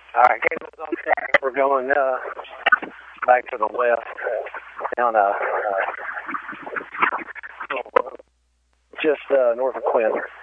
All right, Caitlin's on track. We're going back to the west, down just north of Quinn.